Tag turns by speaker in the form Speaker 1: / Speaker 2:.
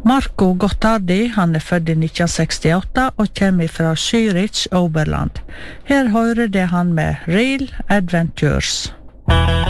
Speaker 1: Marco Gottardi, han født I 1968 og kommer fra Zürich, Oberland. Her hører det han med Real Adventures.